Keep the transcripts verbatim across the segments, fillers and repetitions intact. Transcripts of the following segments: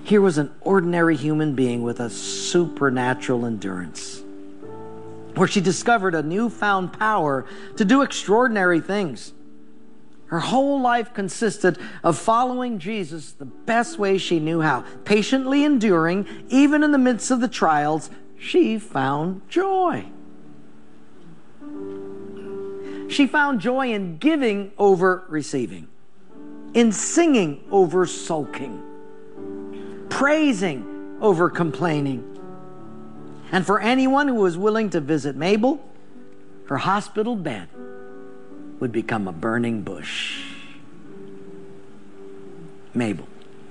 Here was an ordinary human being with a supernatural endurance, where she discovered a newfound power to do extraordinary things. Her whole life consisted of following Jesus the best way she knew how, patiently enduring, even in the midst of the trials. She found joy. She found joy in giving over receiving, in singing over sulking, praising over complaining. And for anyone who was willing to visit Mabel, her hospital bed would become a burning bush. Mabel.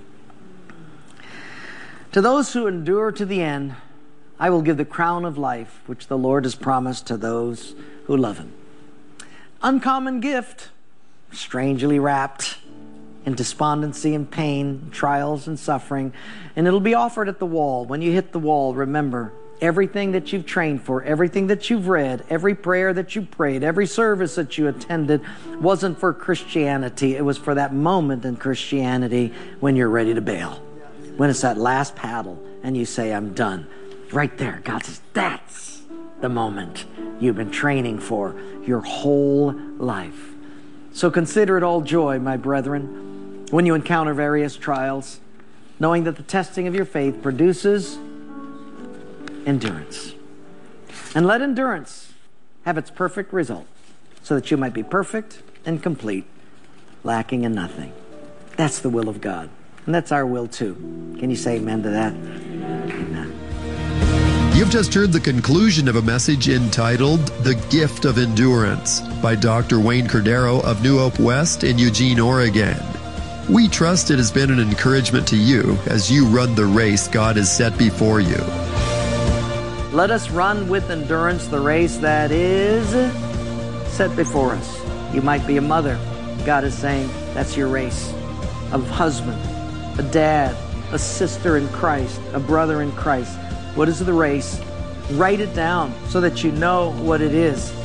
To those who endure to the end, I will give the crown of life, which the Lord has promised to those who love Him. Uncommon gift, strangely wrapped in despondency and pain, trials and suffering, and it'll be offered at the wall. When you hit the wall, remember, everything that you've trained for, everything that you've read, every prayer that you prayed, every service that you attended wasn't for Christianity. It was for that moment in Christianity when you're ready to bail. When it's that last paddle and you say, I'm done. Right there, God says, that's the moment you've been training for your whole life. So consider it all joy, my brethren, when you encounter various trials, knowing that the testing of your faith produces endurance. And let endurance have its perfect result, so that you might be perfect and complete, lacking in nothing. That's the will of God. And that's our will too. Can you say amen to that? Amen. You've just heard the conclusion of a message entitled The Gift of Endurance by Doctor Wayne Cordero of New Hope West in Eugene, Oregon. We trust it has been an encouragement to you as you run the race God has set before you. Let us run with endurance the race that is set before us. You might be a mother. God is saying that's your race. A husband, a dad, a sister in Christ, a brother in Christ. What is the race? Write it down so that you know what it is.